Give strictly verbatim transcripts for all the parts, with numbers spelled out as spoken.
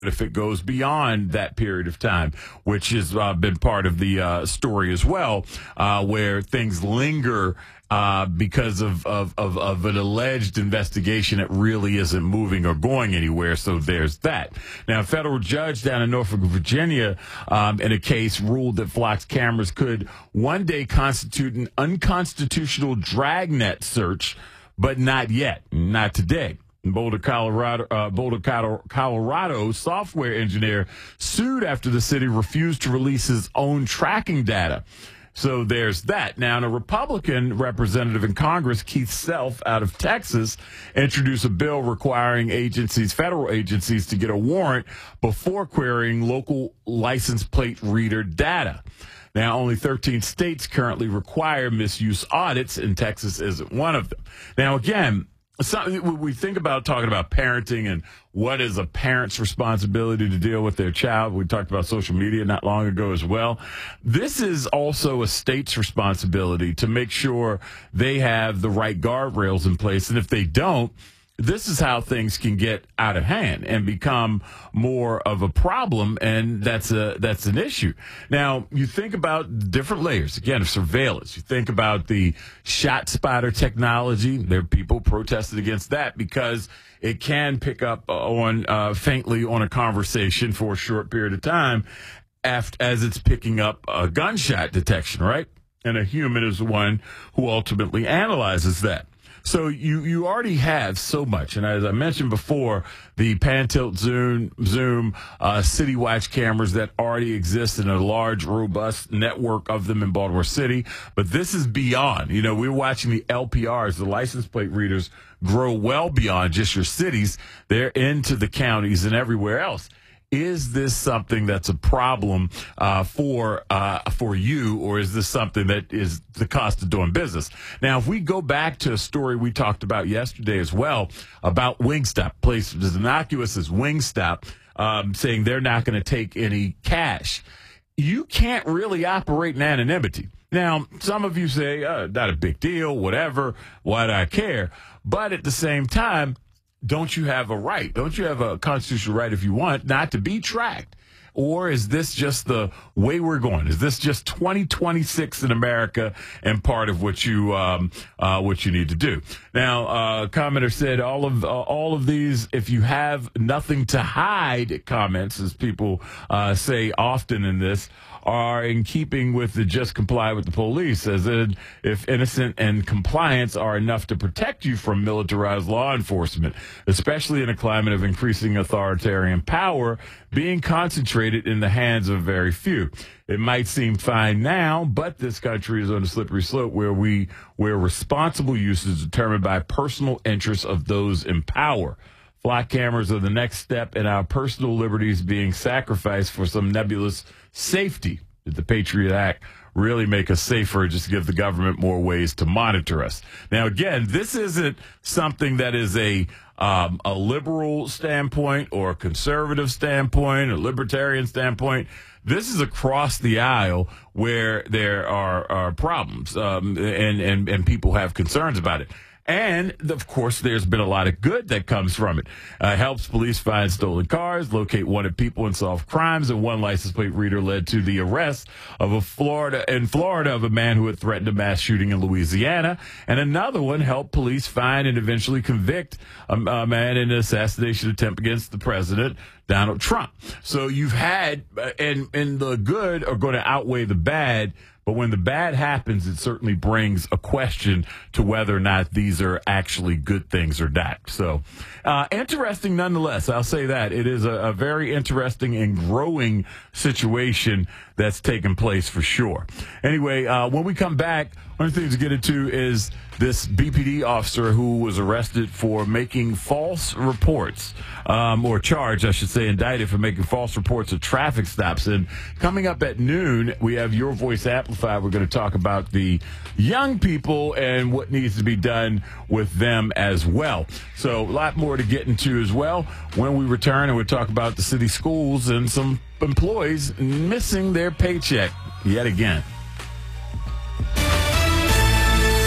if it goes beyond that period of time, which has uh, been part of the uh, story as well, uh, where things linger uh, because of, of, of, of an alleged investigation that really isn't moving or going anywhere. So there's that. Now, a federal judge down in Norfolk, Virginia, um, in a case ruled that Flock's cameras could one day constitute an unconstitutional dragnet search, but not yet, not today. Boulder, Colorado, uh, Boulder, Colorado software engineer sued after the city refused to release his own tracking data. So there's that. Now, a Republican representative in Congress, Keith Self, out of Texas, introduced a bill requiring agencies, federal agencies, to get a warrant before querying local license plate reader data. Now, only thirteen states currently require misuse audits, and Texas isn't one of them. Now, again, So we think about talking about parenting and what is a parent's responsibility to deal with their child. We talked about social media not long ago as well. This is also a state's responsibility to make sure they have the right guardrails in place. And if they don't, this is how things can get out of hand and become more of a problem, and that's a that's an issue. Now, you think about different layers, again, of surveillance. You think about the shot spotter technology. There are people protested against that because it can pick up on uh, faintly on a conversation for a short period of time after, as it's picking up a gunshot detection, right? And a human is the one who ultimately analyzes that. So you, you already have so much. And as I mentioned before, the pan, tilt, zoom, zoom uh, city watch cameras that already exist in a large, robust network of them in Baltimore City. But this is beyond. You know, we're watching the L P Rs, the license plate readers, grow well beyond just your cities. They're into the counties and everywhere else. Is this something that's a problem uh, for uh, for you, or is this something that is the cost of doing business? Now, if we go back to a story we talked about yesterday as well about Wingstop, place as innocuous as Wingstop, um, saying they're not going to take any cash. You can't really operate in anonymity. Now, some of you say, uh, not a big deal, whatever, why do I care? But at the same time, don't you have a right? Don't you have a constitutional right, if you want, not to be tracked? Or is this just the way we're going? Is this just twenty twenty-six in America and part of what you um, uh, what you need to do? Now, uh, commenter said all of uh, all of these, if you have nothing to hide, comments, as people uh, say often in this, are in keeping with the just comply with the police, as in if innocent and compliance are enough to protect you from militarized law enforcement, especially in a climate of increasing authoritarian power being concentrated in the hands of very few. It might seem fine now, but this country is on a slippery slope where we where responsible use is determined by personal interests of those in power. Flock cameras are the next step in our personal liberties being sacrificed for some nebulous safety. Did the Patriot Act really make us safer, just give the government more ways to monitor us? Now, again, this isn't something that is a um, a liberal standpoint or a conservative standpoint or libertarian standpoint. This is across the aisle where there are, are problems um, and, and, and people have concerns about it. And, of course, there's been a lot of good that comes from it. Uh, helps police find stolen cars, locate wanted people, and solve crimes. And one license plate reader led to the arrest of a Florida in Florida of a man who had threatened a mass shooting in Louisiana. And another one helped police find and eventually convict a, a man in an assassination attempt against the president, Donald Trump. So you've had, and, and the good are going to outweigh the bad. But when the bad happens, it certainly brings a question to whether or not these are actually good things or not. So uh, interesting nonetheless. I'll say that. It is a, a very interesting and growing situation that's taken place for sure. Anyway, uh, when we come back, one of the things to get into is this B P D officer who was arrested for making false reports, um, or charged, I should say, indicted for making false reports of traffic stops. And coming up at noon, we have Your Voice Amplified. We're going to talk about the young people and what needs to be done with them as well. So a lot more to get into as well. When we return, and we'll talk about the city schools and some employees missing their paycheck yet again.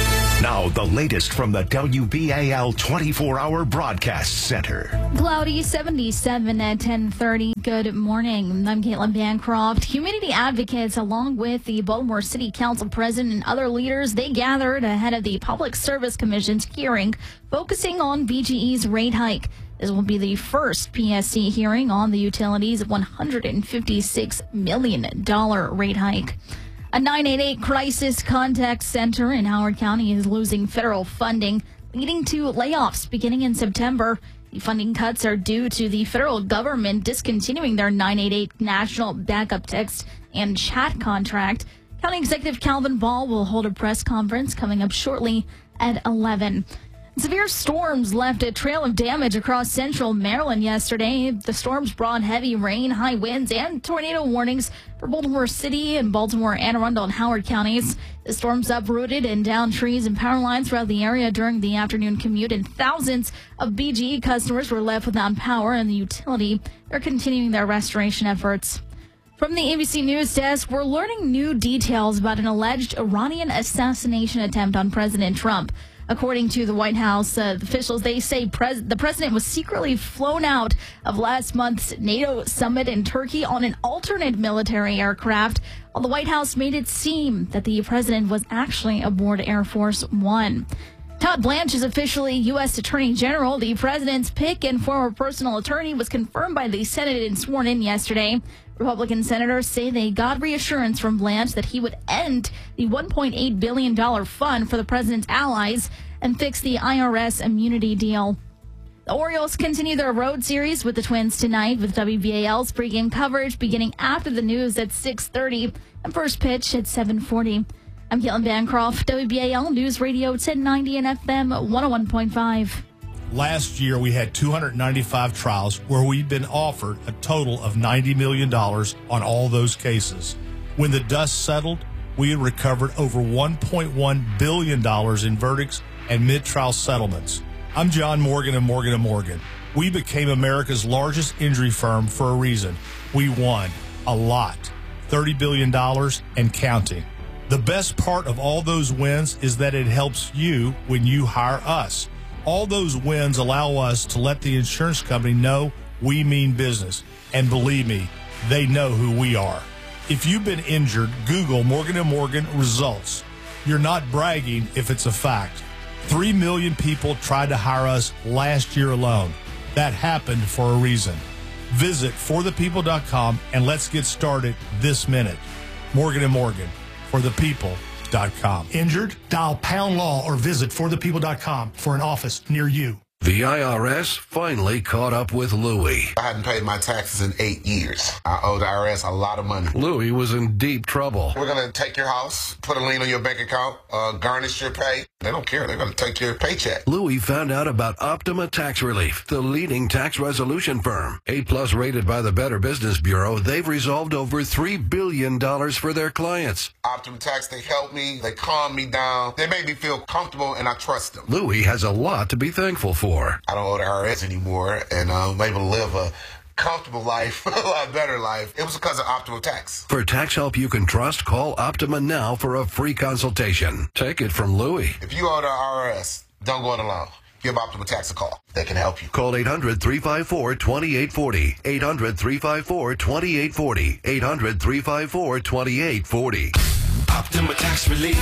Now, the latest from the W B A L twenty-four hour Broadcast Center. Cloudy, seventy-seven at ten thirty. Good morning. I'm Caitlin Bancroft. Community advocates, along with the Baltimore City Council president and other leaders, they gathered ahead of the Public Service Commission's hearing focusing on B G E's rate hike. This will be the first P S C hearing on the utility's one hundred fifty-six million dollars rate hike. A nine eight eight crisis contact center in Howard County is losing federal funding, leading to layoffs beginning in September. The funding cuts are due to the federal government discontinuing their nine eight eight national backup text and chat contract. County Executive Calvin Ball will hold a press conference coming up shortly at eleven. Severe storms left a trail of damage across central Maryland yesterday. The storms brought heavy rain, high winds, and tornado warnings for Baltimore City and Baltimore, Anne Arundel, and Howard counties. The storms uprooted and downed trees and power lines throughout the area during the afternoon commute, and thousands of B G E customers were left without power, and the utility are continuing their restoration efforts. From the A B C News Desk, we're learning new details about an alleged Iranian assassination attempt on President Trump. According to the White House uh, officials, they say pres- the president was secretly flown out of last month's NATO summit in Turkey on an alternate military aircraft, while the White House made it seem that the president was actually aboard Air Force One. Todd Blanche is officially U S Attorney General. The president's pick and former personal attorney was confirmed by the Senate and sworn in yesterday. Republican senators say they got reassurance from Blanche that he would end the one point eight billion dollars fund for the president's allies and fix the I R S immunity deal. The Orioles continue their road series with the Twins tonight, with W B A L's pregame coverage beginning after the news at six thirty and first pitch at seven forty. I'm Caitlin Bancroft, W B A L News Radio ten ninety and F M one oh one point five. Last year, we had two hundred ninety-five trials where we'd been offered a total of ninety million dollars on all those cases. When the dust settled, we had recovered over one point one billion dollars in verdicts and mid-trial settlements. I'm John Morgan of Morgan and Morgan. We became America's largest injury firm for a reason. We won a lot, thirty billion dollars and counting. The best part of all those wins is that it helps you when you hire us. All those wins allow us to let the insurance company know we mean business. And believe me, they know who we are. If you've been injured, Google Morgan and Morgan results. You're not bragging if it's a fact. Three million people tried to hire us last year alone. That happened for a reason. Visit for the people dot com and let's get started this minute. Morgan and Morgan, for the people dot com. Injured? Dial pound law or visit for the people dot com for an office near you. The I R S finally caught up with Louie. I hadn't paid my taxes in eight years. I owe the I R S a lot of money. Louie was in deep trouble. We're going to take your house, put a lien on your bank account, uh, garnish your pay. They don't care. They're going to take your paycheck. Louie found out about Optima Tax Relief, the leading tax resolution firm. A-plus rated by the Better Business Bureau, they've resolved over three billion dollars for their clients. Optima Tax, they help me. They calm me down. They make me feel comfortable, and I trust them. Louie has a lot to be thankful for. I don't owe the I R S anymore, and I'm able to live a comfortable life, a lot better life. It was because of Optima Tax. For tax help you can trust, call Optima now for a free consultation. Take it from Louie. If you owe the I R S, don't go it alone. Give Optima Tax a call. They can help you. Call eight hundred, three five four, two eight four zero. eight hundred, three five four, two eight four zero. eight hundred, three five four, two eight four zero. Optima Tax Relief.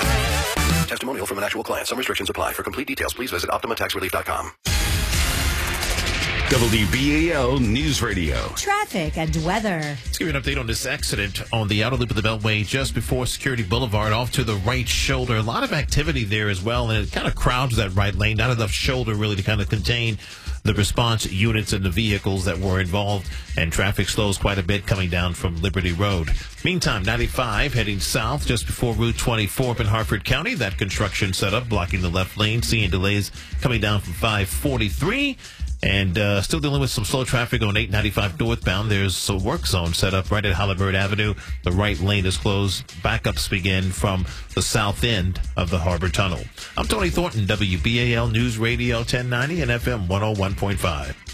Testimonial from an actual client. Some restrictions apply. For complete details, please visit optima tax relief dot com. W B A L News Radio. Traffic and weather. Let's give you an update on this accident on the outer loop of the Beltway just before Security Boulevard off to the right shoulder. A lot of activity there as well, and it kind of crowds that right lane. Not enough shoulder really to kind of contain the response units and the vehicles that were involved, and traffic slows quite a bit coming down from Liberty Road. Meantime, ninety-five heading south just before Route twenty-four up in Harford County. That construction set up blocking the left lane, seeing delays coming down from five forty-three. And uh, still dealing with some slow traffic on eight ninety-five northbound. There's a work zone set up right at Halliburton Avenue. The right lane is closed. Backups begin from the south end of the Harbor Tunnel. I'm Tony Thornton, W B A L News Radio ten ninety and F M one oh one point five.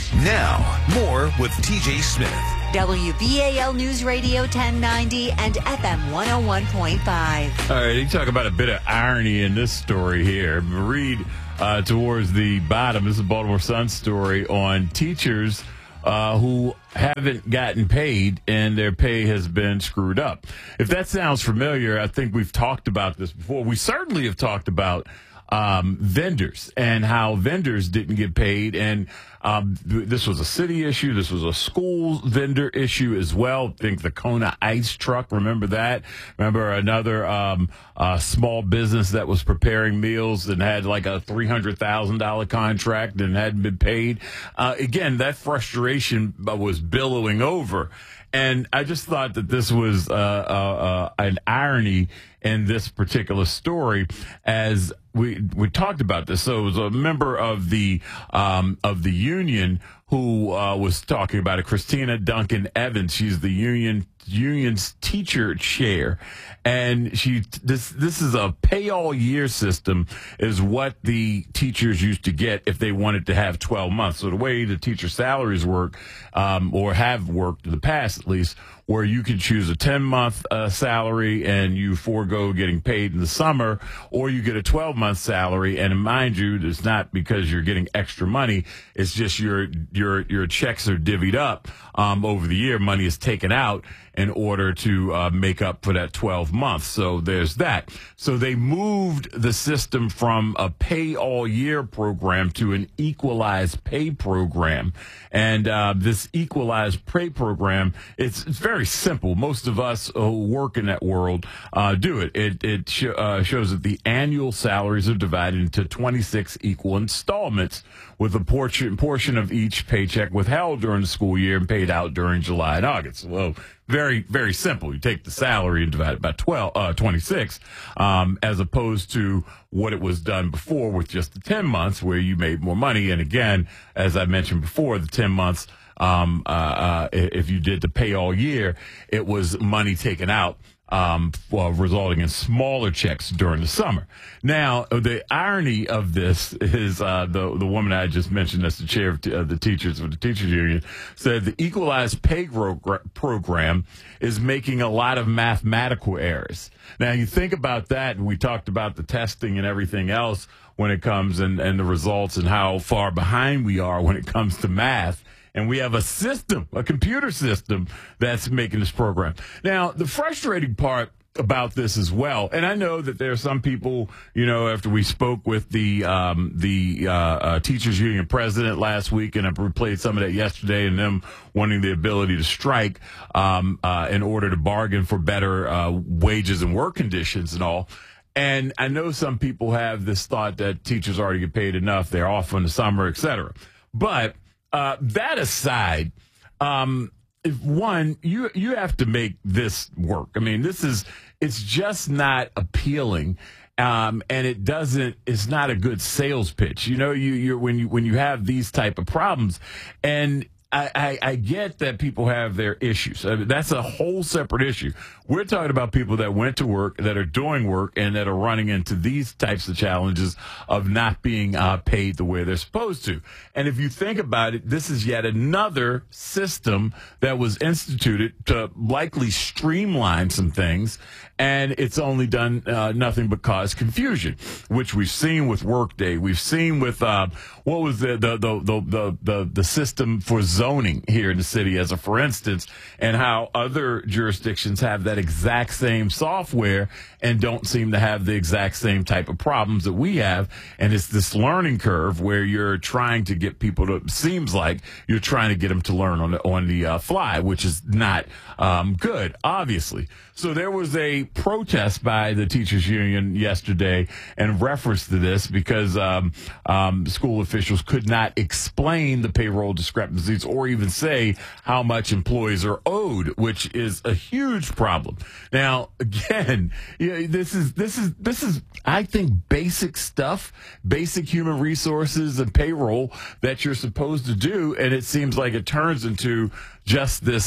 Now, more with T J Smith. W B A L News Radio ten ninety and F M one oh one point five. All right, you talk about a bit of irony in this story here. Read uh, towards the bottom. This is a Baltimore Sun story on teachers uh, who haven't gotten paid and their pay has been screwed up. If that sounds familiar, I think we've talked about this before. We certainly have talked about um, vendors and how vendors didn't get paid. And um, this was a city issue. This was a school vendor issue as well. I think the Kona ice truck. Remember that? Remember another um, uh, small business that was preparing meals and had like a three hundred thousand dollars contract and hadn't been paid. Uh, again, that frustration was billowing over. And I just thought that this was uh, uh, uh, an irony in this particular story, as we we talked about this. So it was a member of the um, of the union who uh, was talking about it. Christina Duncan Evans. She's the union union's teacher chair, and she this this is a pay all year system is what the teachers used to get if they wanted to have twelve months. So the way the teacher salaries work, um, or have worked in the past at least, where you can choose a ten month uh, salary and you forego getting paid in the summer, or you get a twelve month salary. And mind you, it's not because you're getting extra money. It's just your your your checks are divvied up um, over the year. Money is taken out in order to uh, make up for that twelve months. So there's that. So they moved the system from a pay all year program to an equalized pay program. And uh, this equalized pay program, it's, it's very simple. Most of us who work in that world uh, do it. It, it sh- uh, shows that the annual salaries are divided into twenty-six equal installments, with a portion portion of each paycheck withheld during the school year and paid out during July and August. Well, very, very simple. You take the salary and divide it by twelve, uh, twenty-six, um, as opposed to what it was done before with just the ten months where you made more money. And again, as I mentioned before, the ten months, um, uh, uh, if you did the pay all year, it was money taken out, um, well, resulting in smaller checks during the summer. Now, the irony of this is uh, the the woman I just mentioned, that's the chair of t- uh, the teachers of the teachers union, said the equalized pay gro- program is making a lot of mathematical errors. Now, you think about that, and we talked about the testing and everything else when it comes and, and the results and how far behind we are when it comes to math. And we have a system, a computer system, that's making this program. Now, the frustrating part about this as well, and I know that there are some people, you know, after we spoke with the um, the uh, uh, teachers union president last week, and I replayed some of that yesterday, and them wanting the ability to strike um, uh, in order to bargain for better uh, wages and work conditions and all. And I know some people have this thought that teachers already get paid enough, they're off in the summer, et cetera. But Uh, that aside, um, if one, you you have to make this work. I mean, this is, it's just not appealing. Um, and it doesn't, it's not a good sales pitch. You know, you, you're, when you, when you have these type of problems, and I, I, I get that people have their issues. I mean, that's a whole separate issue. We're talking about people that went to work, that are doing work, and that are running into these types of challenges of not being uh, paid the way they're supposed to. And if you think about it, this is yet another system that was instituted to likely streamline some things, and it's only done uh, nothing but cause confusion, which we've seen with Workday. We've seen with uh, what was the the, the the the the the system for zoning here in the city, as a for instance, and how other jurisdictions have that exact same software and don't seem to have the exact same type of problems that we have. And it's this learning curve where you're trying to get people to, seems like you're trying to get them to learn on the, on the uh, fly, which is not um, good, obviously. So there was a protest by the teachers union yesterday in reference to this, because um, um, school officials could not explain the payroll discrepancies or even say how much employees are owed, which is a huge problem. Now, again, you know, this is this is this is I think basic stuff, basic human resources and payroll that you're supposed to do, and it seems like it turns into just this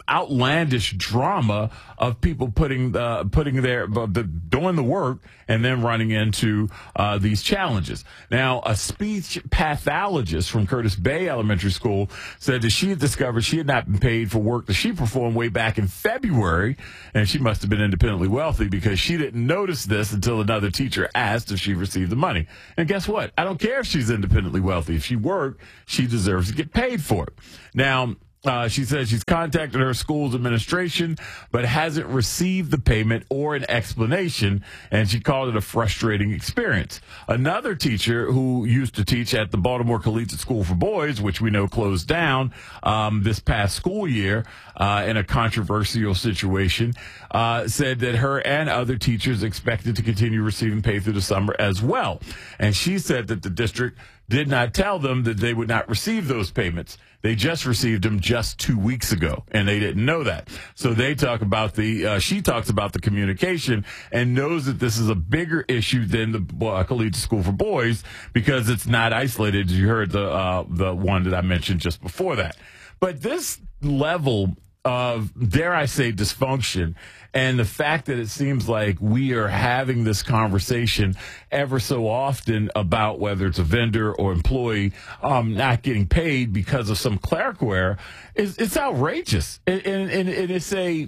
outlandish drama of people putting uh, putting their uh, the, doing the work and then running into uh, these challenges. Now, a speech pathologist from Curtis Bay Elementary School said that she had discovered she had not been paid for work that she performed way back in February, and she must have been independently wealthy because she didn't notice this until another teacher asked if she received the money. And guess what? I don't care if she's independently wealthy. If she worked, she deserves to get paid for it. Now, Uh, she says she's contacted her school's administration, but hasn't received the payment or an explanation, and she called it a frustrating experience. Another teacher who used to teach at the Baltimore Collegiate School for Boys, which we know closed down um, this past school year uh, in a controversial situation, uh, said that her and other teachers expected to continue receiving pay through the summer as well. And she said that the district did not tell them that they would not receive those payments. They just received them just two weeks ago, and they didn't know that. So they talk about the, uh, she talks about the communication and knows that this is a bigger issue than the uh, Collegiate School for Boys because it's not isolated. You heard the, uh, the one that I mentioned just before that. But this level of, dare I say, dysfunction, and the fact that it seems like we are having this conversation ever so often about whether it's a vendor or employee um, not getting paid because of some clerical error, is it's outrageous. And, and, and it's a,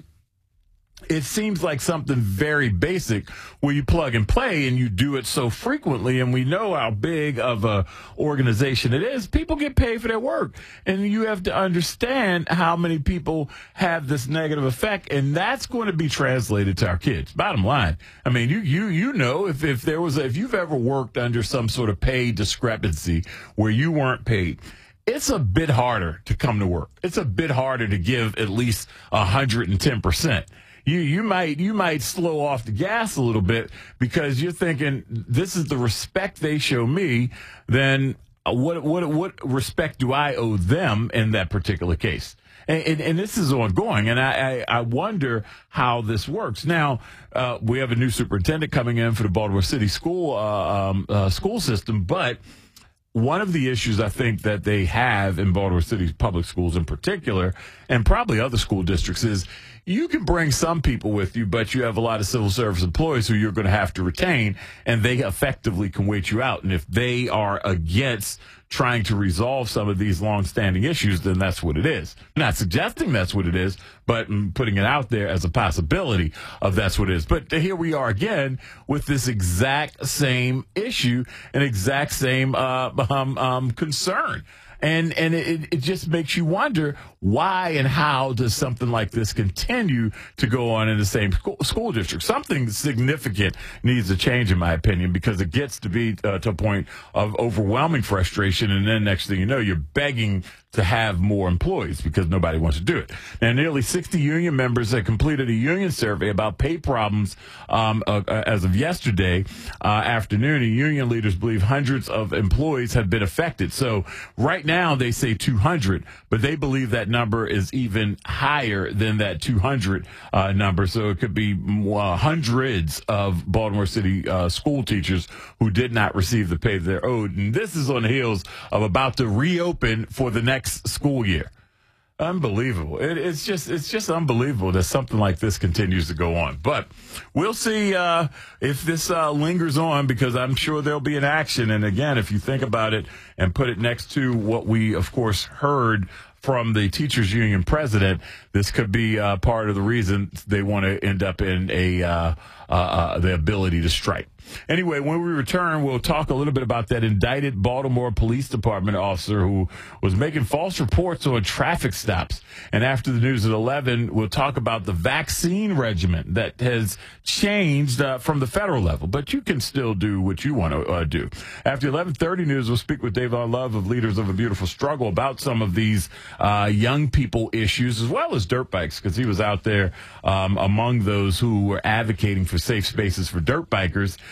it seems like something very basic where you plug and play and you do it so frequently, and we know how big of a organization it is. People get paid for their work, and you have to understand how many people have this negative effect, and that's going to be translated to our kids. Bottom line, I mean, you you you know, if if there was a, if you've ever worked under some sort of pay discrepancy where you weren't paid, it's a bit harder to come to work. It's a bit harder to give at least one hundred ten percent. You you might you might slow off the gas a little bit because you're thinking this is the respect they show me. Then what what what respect do I owe them in that particular case? And, and, and this is ongoing, and I, I, I wonder how this works. Now, uh, we have a new superintendent coming in for the Baltimore City school uh, um, uh, school system, but one of the issues I think that they have in Baltimore City public schools in particular, and probably other school districts, is you can bring some people with you, but you have a lot of civil service employees who you're going to have to retain, and they effectively can wait you out. And if they are against trying to resolve some of these longstanding issues, then that's what it is. I'm not suggesting that's what it is, but I'm putting it out there as a possibility of that's what it is. But here we are again with this exact same issue and exact same uh, um, um, concern. And and it, it just makes you wonder why and how does something like this continue to go on in the same school, school district? Something significant needs to change, in my opinion, because it gets to be uh, to a point of overwhelming frustration. And then next thing you know, you're begging to have more employees because nobody wants to do it. Now, nearly sixty union members have completed a union survey about pay problems um, uh, as of yesterday uh, afternoon. And union leaders believe hundreds of employees have been affected. So right now they say two hundred, but they believe that number is even higher than that two hundred uh, number. So it could be uh, hundreds of Baltimore City uh, school teachers who did not receive the pay they're owed. And this is on the heels of about to reopen for the next school year. Unbelievable. It, it's just it's just unbelievable that something like this continues to go on. But we'll see uh, if this uh, lingers on, because I'm sure there'll be an action. And again, if you think about it and put it next to what we, of course, heard from the teachers union president, this could be uh, part of the reason they want to end up in a uh, uh, uh, the ability to strike. Anyway, when we return, we'll talk a little bit about that indicted Baltimore Police Department officer who was making false reports on traffic stops. And after the news at eleven, we'll talk about the vaccine regimen that has changed uh, from the federal level. But you can still do what you want to uh, do. After eleven thirty news, we'll speak with Davon Love of Leaders of a Beautiful Struggle about some of these uh, young people issues, as well as dirt bikes, because he was out there um, among those who were advocating for safe spaces for dirt bikers.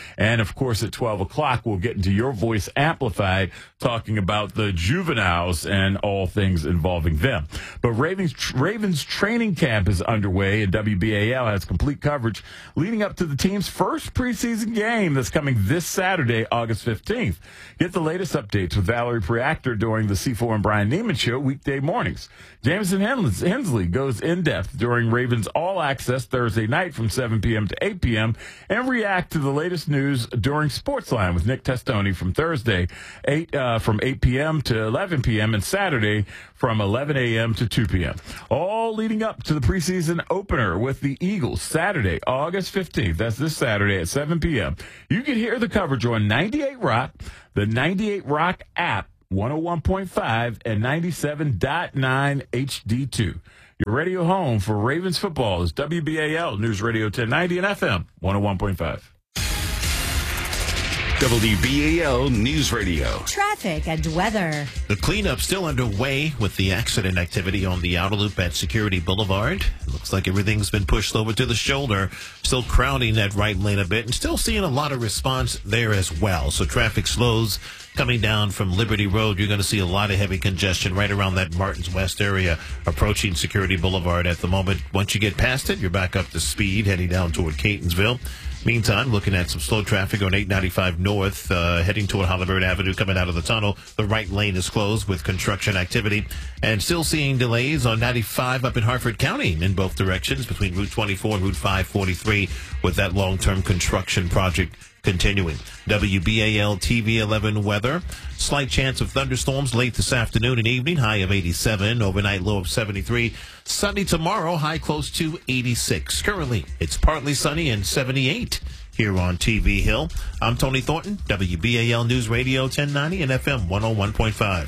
And, of course, at twelve o'clock, we'll get into Your Voice Amplified, talking about the juveniles and all things involving them. But Ravens, Ravens training camp is underway, and W B A L has complete coverage leading up to the team's first preseason game that's coming this Saturday, August fifteenth. Get the latest updates with Valerie Preactor during the C four and Brian Neiman Show weekday mornings. Jameson Hensley goes in-depth during Ravens All Access Thursday night from seven p.m. to eight p.m. and react to the latest news during Sportsline with Nick Testoni from Thursday eight uh, from eight p.m. to eleven p.m. and Saturday from eleven a.m. to two p.m. All leading up to the preseason opener with the Eagles Saturday, August fifteenth. That's this Saturday at seven p.m. You can hear the coverage on ninety-eight Rock, the ninety-eight Rock app, one oh one point five, and ninety-seven point nine H D two. Your radio home for Ravens football is W B A L News Radio ten ninety and F M one oh one point five. W B A L News Radio. Traffic and weather. The cleanup still underway with the accident activity on the outer loop at Security Boulevard. It looks like everything's been pushed over to the shoulder, still crowding that right lane a bit, and still seeing a lot of response there as well. So traffic slows coming down from Liberty Road. You're going to see a lot of heavy congestion right around that Martins West area approaching Security Boulevard at the moment. Once you get past it, you're back up to speed heading down toward Catonsville. Meantime, looking at some slow traffic on eight ninety-five North, uh, heading toward Hollywood Avenue, coming out of the tunnel. The right lane is closed with construction activity. And still seeing delays on ninety-five up in Hartford County in both directions between Route twenty-four and Route five forty-three with that long-term construction project continuing. W B A L T V eleven weather. Slight chance of thunderstorms late this afternoon and evening. High of eighty-seven. Overnight low of seventy-three. Sunny tomorrow. High close to eighty-six. Currently, it's partly sunny and seventy-eight here on T V Hill. I'm Tony Thornton. W B A L News Radio ten ninety and F M one oh one point five.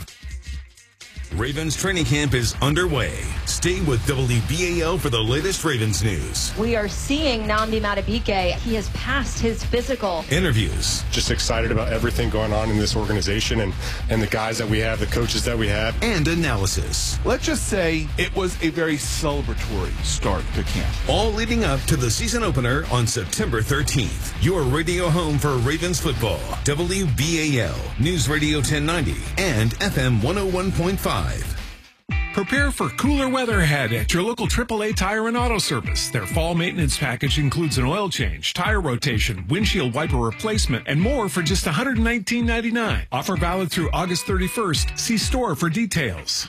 Ravens training camp is underway. Stay with W B A L for the latest Ravens news. We are seeing Nnamdi Madubuike. He has passed his physical. Interviews. Just excited about everything going on in this organization and, and the guys that we have, the coaches that we have. And analysis. Let's just say it was a very celebratory start to camp. All leading up to the season opener on September thirteenth. Your radio home for Ravens football. W B A L News Radio ten ninety and F M one oh one point five. Prepare for cooler weather ahead at your local triple A Tire and Auto Service. Their fall maintenance package includes an oil change, tire rotation, windshield wiper replacement, and more for just one hundred nineteen ninety-nine. Offer valid through August thirty-first. See store for details.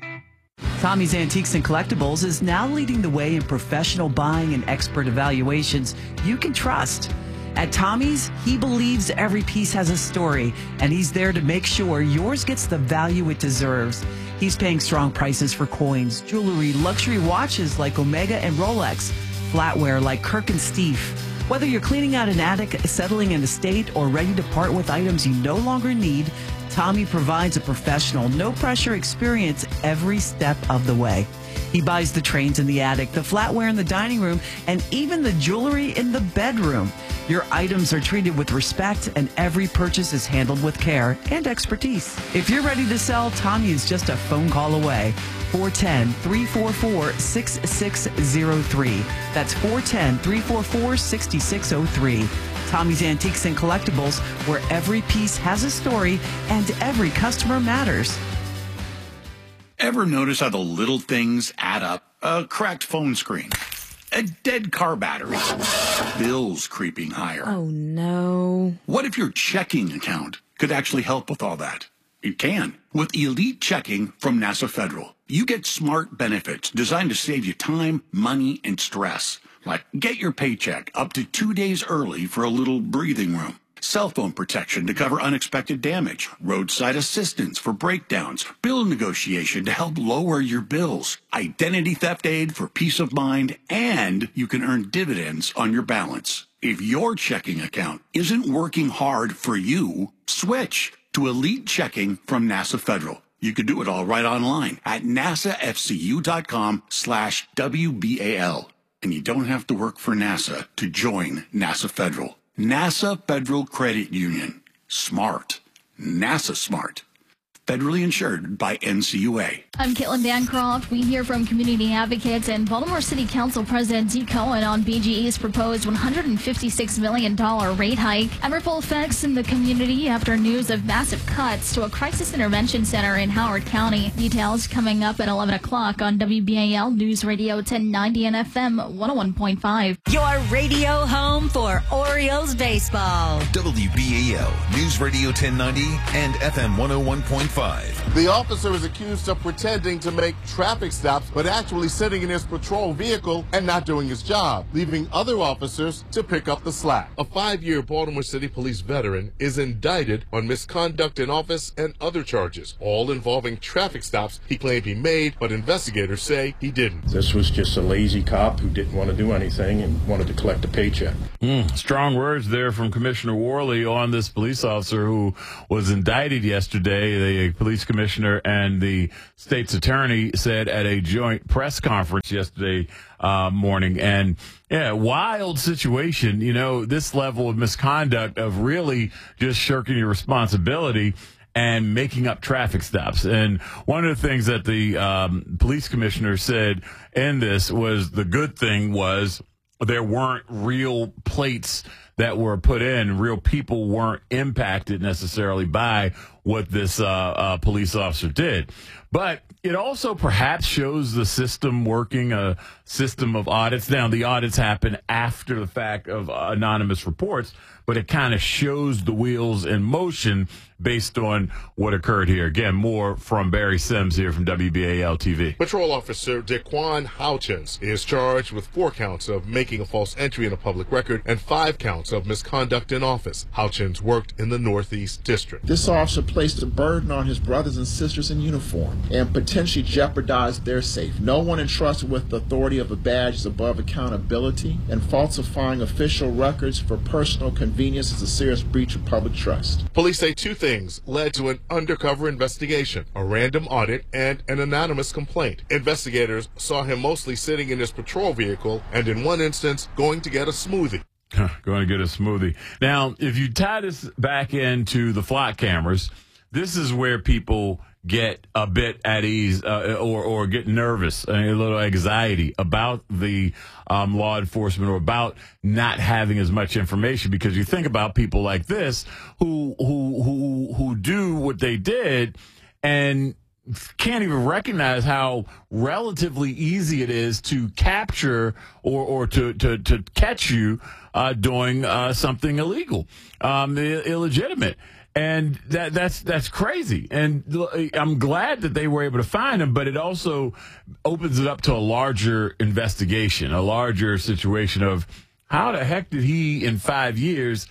Tommy's Antiques and Collectibles is now leading the way in professional buying and expert evaluations you can trust. At Tommy's, he believes every piece has a story, and he's there to make sure yours gets the value it deserves. He's paying strong prices for coins, jewelry, luxury watches like Omega and Rolex, flatware like Kirk and Steve. Whether you're cleaning out an attic, settling an estate, or ready to part with items you no longer need, Tommy provides a professional, no-pressure experience every step of the way. He buys the trains in the attic, the flatware in the dining room, and even the jewelry in the bedroom. Your items are treated with respect, and every purchase is handled with care and expertise. If you're ready to sell, Tommy is just a phone call away. four one zero, three four four, six six zero three. That's four one zero, three four four, six six zero three. Tommy's Antiques and Collectibles, where every piece has a story and every customer matters. Ever notice how the little things add up? A cracked phone screen, a dead car battery, bills creeping higher. Oh, no. What if your checking account could actually help with all that? It can. With Elite Checking from NASA Federal, you get smart benefits designed to save you time, money, and stress. Like get your paycheck up to two days early for a little breathing room. Cell phone protection to cover unexpected damage, roadside assistance for breakdowns, bill negotiation to help lower your bills, identity theft aid for peace of mind, and you can earn dividends on your balance. If your checking account isn't working hard for you, switch to Elite Checking from NASA Federal. You can do it all right online at nasafcu.com slash WBAL. And you don't have to work for NASA to join NASA Federal. NASA Federal Credit Union. Smart. NASA smart. Federally insured by N C U A. I'm Caitlin Bancroft. We hear from community advocates and Baltimore City Council President Dee Cohen on B G E's proposed one hundred fifty-six million dollars rate hike. And ripple effects in the community after news of massive cuts to a crisis intervention center in Howard County. Details coming up at eleven o'clock on W B A L News Radio ten ninety and F M one oh one point five. Your radio home for Orioles baseball. W B A L News Radio ten ninety and F M one oh one point five. The officer is accused of pretending to make traffic stops, but actually sitting in his patrol vehicle and not doing his job, leaving other officers to pick up the slack. A five-year Baltimore City Police veteran is indicted on misconduct in office and other charges, all involving traffic stops he claimed he made, but investigators say he didn't. This was just a lazy cop who didn't want to do anything and wanted to collect a paycheck. Mm, strong words there from Commissioner Worley on this police officer who was indicted yesterday. The police commissioner and the state's attorney said at a joint press conference yesterday uh, morning. And yeah, wild situation. You know, this level of misconduct of really just shirking your responsibility and making up traffic stops. And one of the things that the um, police commissioner said in this was the good thing was there weren't real plates that were put in. Real people weren't impacted necessarily by what this uh, uh, police officer did. But it also perhaps shows the system working, a system of audits. Now, the audits happen after the fact of uh, anonymous reports, but it kind of shows the wheels in motion based on what occurred here. Again, more from Barry Sims here from W B A L T V. Patrol Officer Daquan Houchins is charged with four counts of making a false entry in a public record and five counts of misconduct in office. Houchins worked in the Northeast District. This officer placed a burden on his brothers and sisters in uniform and potentially jeopardized their safety. No one entrusted with the authority of a badge is above accountability, and falsifying official records for personal convenience is a serious breach of public trust. Police say two things led to an undercover investigation, a random audit, and an anonymous complaint. Investigators saw him mostly sitting in his patrol vehicle and in one instance going to get a smoothie. Going to get a smoothie. Now, if you tie this back into the flock cameras, this is where people get a bit at ease uh, or, or get nervous, a little anxiety about the um, law enforcement or about not having as much information, because you think about people like this who who who who do what they did and can't even recognize how relatively easy it is to capture or, or to, to, to catch you uh, doing uh, something illegal, um, illegitimate. And that that's that's crazy. And I'm glad that they were able to find him, but it also opens it up to a larger investigation, a larger situation of how the heck did he in five years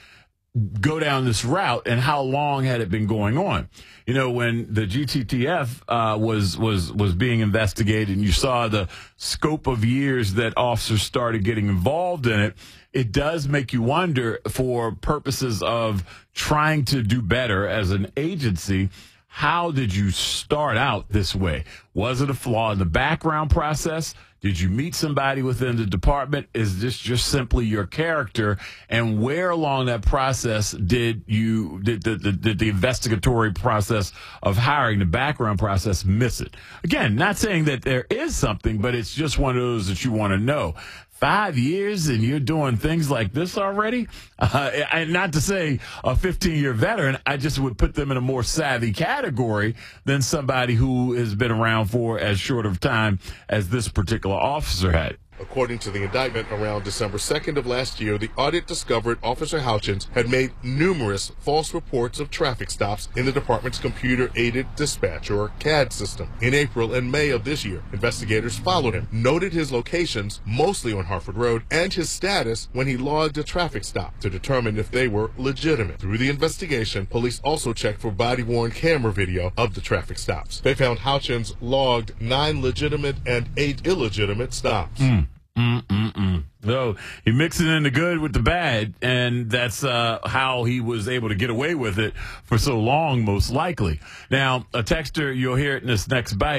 go down this route, and how long had it been going on? You know, when the G T T F uh, was was was being investigated, and you saw the scope of years that officers started getting involved in it, it does make you wonder, for purposes of trying to do better as an agency, how did you start out this way? Was it a flaw in the background process? Did you meet somebody within the department? Is this just simply your character? And where along that process did you did the, the, did the investigatory process of hiring, the background process, miss it? Again, not saying that there is something, but it's just one of those that you want to know. Five years and you're doing things like this already? Uh, and not to say a fifteen-year veteran, I just would put them in a more savvy category than somebody who has been around for as short of time as this particular officer had. According to the indictment, around December second of last year, the audit discovered Officer Houchins had made numerous false reports of traffic stops in the department's computer-aided dispatch, or C A D system. In April and May of this year, investigators followed him, noted his locations, mostly on Harford Road, and his status when he logged a traffic stop to determine if they were legitimate. Through the investigation, police also checked for body-worn camera video of the traffic stops. They found Houchins logged nine legitimate and eight illegitimate stops. Mm. Mm-mm-mm. So he mixed it in the good with the bad, and that's uh, how he was able to get away with it for so long, most likely. Now, a texter, you'll hear it in this next bite,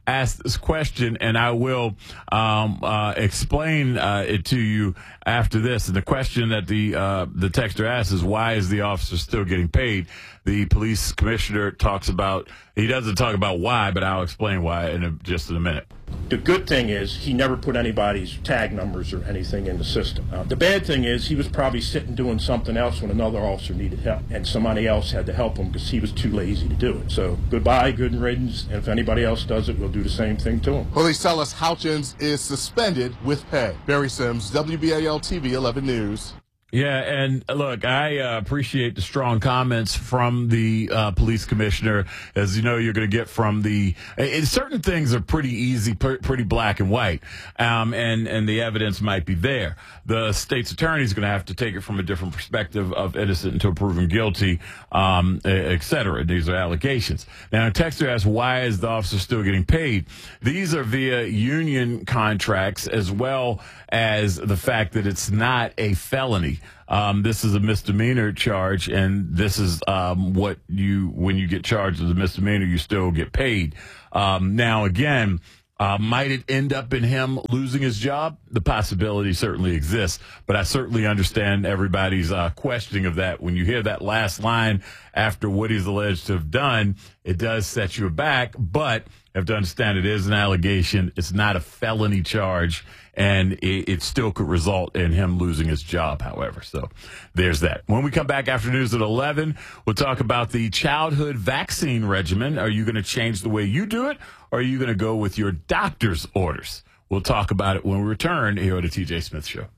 asked this question, and I will um, uh, explain uh, it to you after this. And the question that the uh, the texter asks is, why is the officer still getting paid? The police commissioner talks about, he doesn't talk about why, but I'll explain why in a, just in a minute. The good thing is he never put anybody's tag numbers or anything in the system. Uh, the bad thing is he was probably sitting doing something else when another officer needed help, and somebody else had to help him because he was too lazy to do it. So goodbye, good riddance, and if anybody else does it, we'll do the same thing to him. Police tell us Houchins is suspended with pay. Barry Sims, W B A L T V eleven News. Yeah, and look, I uh, appreciate the strong comments from the uh, police commissioner. As you know, you're going to get from the uh, certain things are pretty easy, per, pretty black and white, um, and and the evidence might be there. The state's attorney is going to have to take it from a different perspective of innocent until proven guilty, um, et cetera. These are allegations. Now, texter asks, why is the officer still getting paid? These are via union contracts, as well as the fact that it's not a felony. Um, this is a misdemeanor charge, and this is um, what you, when you get charged as a misdemeanor, you still get paid. Um, now, again, uh, might it end up in him losing his job? The possibility certainly exists, but I certainly understand everybody's uh, questioning of that. When you hear that last line after what he's alleged to have done, it does set you aback, but you have to understand it is an allegation. It's not a felony charge, and it, it still could result in him losing his job, however. So there's that. When we come back after news at eleven, we'll talk about the childhood vaccine regimen. Are you going to change the way you do it, or are you going to go with your doctor's orders? We'll talk about it when we return here on the T J Smith Show.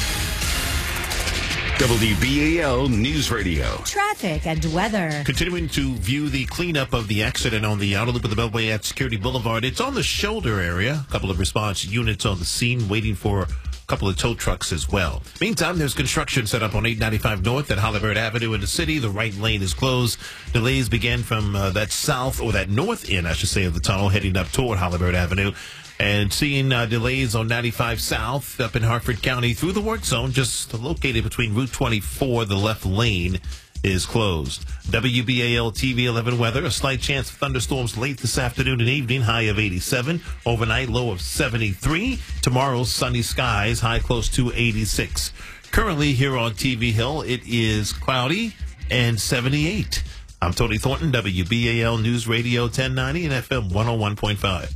W B A L News Radio. Traffic and weather. Continuing to view the cleanup of the accident on the outer loop of the Beltway at Security Boulevard. It's on the shoulder area. A couple of response units on the scene waiting for a couple of tow trucks as well. Meantime, there's construction set up on eight ninety-five North at Hollywood Avenue in the city. The right lane is closed. Delays began from uh, that south, or that north end, I should say, of the tunnel heading up toward Hollywood Avenue. And seeing uh, delays on ninety-five South up in Hartford County through the work zone, just located between Route twenty-four. The left lane is closed. W B A L T V eleven weather. A slight chance of thunderstorms late this afternoon and evening. High of eighty-seven. Overnight low of seventy-three. Tomorrow sunny skies. High close to eighty-six. Currently here on T V Hill, it is cloudy and seventy-eight. I'm Tony Thornton, W B A L News Radio ten ninety and F M one oh one point five.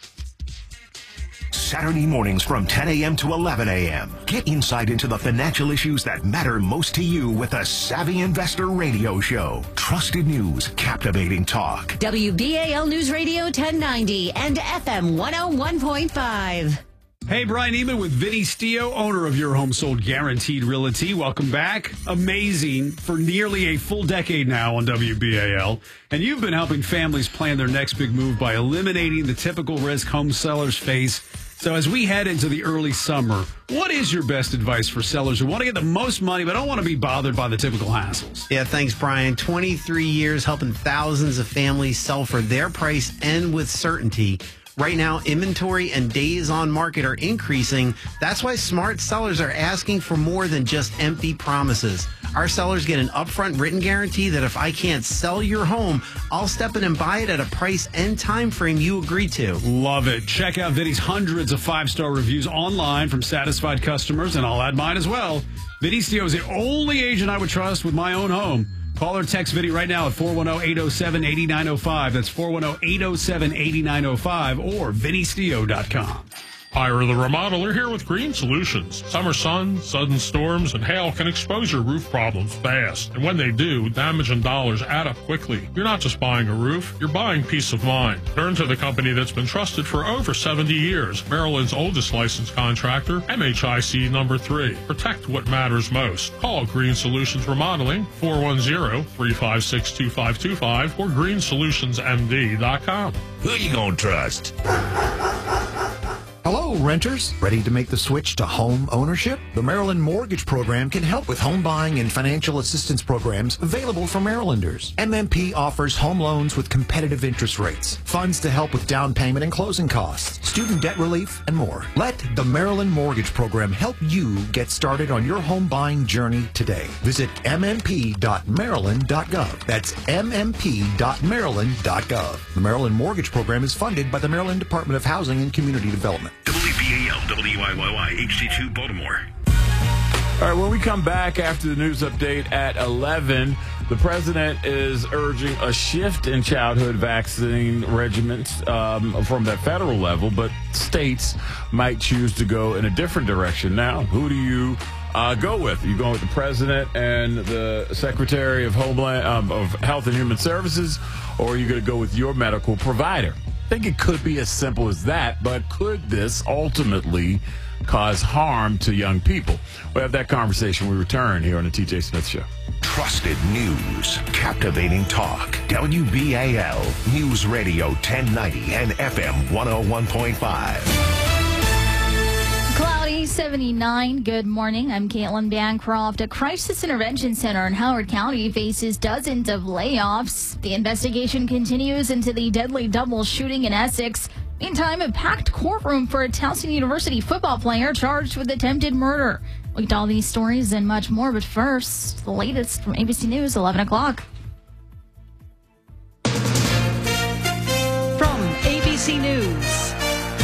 Saturday mornings from ten a.m. to eleven a.m. Get insight into the financial issues that matter most to you with the Savvy Investor Radio Show. Trusted news, captivating talk. W B A L News Radio ten ninety and F M one oh one point five. Hey, Brian Eman with Vinny Stio, owner of Your Home Sold Guaranteed Realty. Welcome back. Amazing for nearly a full decade now on W B A L. And you've been helping families plan their next big move by eliminating the typical risk home sellers face. So as we head into the early summer, what is your best advice for sellers who want to get the most money but don't want to be bothered by the typical hassles? Yeah, thanks, Brian. twenty-three years helping thousands of families sell for their price and with certainty. Right now, inventory and days on market are increasing. That's why smart sellers are asking for more than just empty promises. Our sellers get an upfront written guarantee that if I can't sell your home, I'll step in and buy it at a price and time frame you agree to. Love it. Check out Vinny's hundreds of five-star reviews online from satisfied customers, and I'll add mine as well. Vinny Stio is the only agent I would trust with my own home. Call or text Vinny right now at four one zero, eight zero seven, eight nine zero five. That's four one zero, eight zero seven, eight nine zero five or vinny stio dot com. Ira the Remodeler here with Green Solutions. Summer sun, sudden storms, and hail can expose your roof problems fast. And when they do, damage and dollars add up quickly. You're not just buying a roof, you're buying peace of mind. Turn to the company that's been trusted for over seventy years. Maryland's oldest licensed contractor, M H I C number three. Protect what matters most. Call Green Solutions Remodeling, four one zero, three five six, two five two five or green solutions m d dot com. Who you gonna trust? Hello, renters. Ready to make the switch to home ownership? The Maryland Mortgage Program can help with home buying and financial assistance programs available for Marylanders. M M P offers home loans with competitive interest rates, funds to help with down payment and closing costs, student debt relief, and more. Let the Maryland Mortgage Program help you get started on your home buying journey today. Visit m m p dot maryland dot gov. That's m m p dot maryland dot gov. The Maryland Mortgage Program is funded by the Maryland Department of Housing and Community Development. W B A L, W I Y Y, H D two, Baltimore. All right, when we come back after the news update at eleven, the president is urging a shift in childhood vaccine regimens um, from that federal level, but states might choose to go in a different direction. Now, who do you uh, go with? Are you going with the president and the Secretary of Homeland um, of Health and Human Services, or are you going to go with your medical provider? I think it could be as simple as that, but could this ultimately cause harm to young people? We'll have that conversation when we return here on the T J Smith Show. Trusted news, captivating talk. W B A L News Radio ten ninety and F M one oh one point five. Cloudy, seventy-nine. Good morning. I'm Caitlin Bancroft. A crisis intervention center in Howard County faces dozens of layoffs. The investigation continues into the deadly double shooting in Essex. Meantime, a packed courtroom for a Towson University football player charged with attempted murder. We'll get to all these stories and much more, but first, the latest from A B C News, eleven o'clock. From A B C News,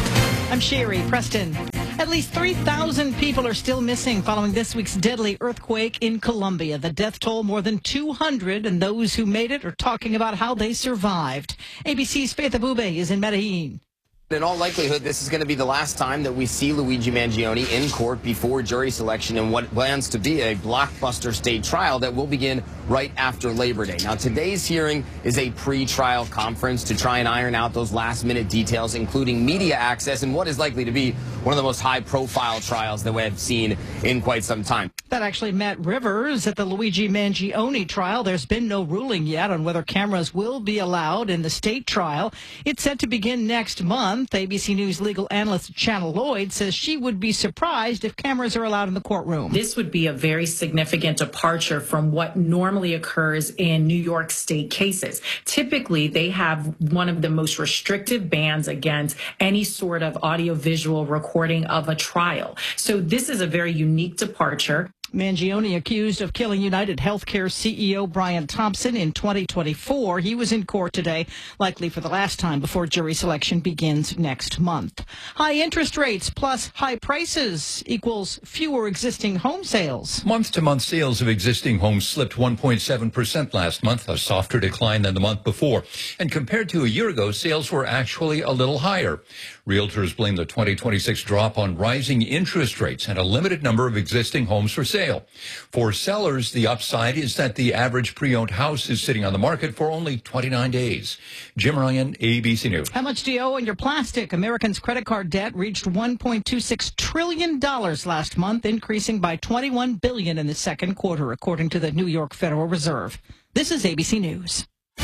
I'm Sherry Preston. At least three thousand people are still missing following this week's deadly earthquake in Colombia. The death toll more than two hundred, and those who made it are talking about how they survived. A B C's Faith Abube is in Medellin. In all likelihood, this is going to be the last time that we see Luigi Mangione in court before jury selection in what plans to be a blockbuster state trial that will begin right after Labor Day. Now, today's hearing is a pre-trial conference to try and iron out those last-minute details, including media access and what is likely to be one of the most high-profile trials that we have seen in quite some time. That actually met Rivers at the Luigi Mangione trial. There's been no ruling yet on whether cameras will be allowed in the state trial. It's set to begin next month. A B C News legal analyst Channel Lloyd says she would be surprised if cameras are allowed in the courtroom. This would be a very significant departure from what normally occurs in New York State cases. Typically, they have one of the most restrictive bans against any sort of audiovisual recording of a trial. So this is a very unique departure. Mangione accused of killing United Healthcare C E O Brian Thompson in twenty twenty-four. He was in court today, likely for the last time before jury selection begins next month. High interest rates plus high prices equals fewer existing home sales. Month-to-month sales of existing homes slipped one point seven percent last month, a softer decline than the month before. And compared to a year ago, sales were actually a little higher. Realtors blame the twenty twenty-six drop on rising interest rates and a limited number of existing homes for sale. For sellers, the upside is that the average pre-owned house is sitting on the market for only twenty-nine days. Jim Ryan, A B C News. How much do you owe on your plastic? Americans' credit card debt reached one point two six trillion dollars last month, increasing by twenty-one billion dollars in the second quarter, according to the New York Federal Reserve. This is A B C News.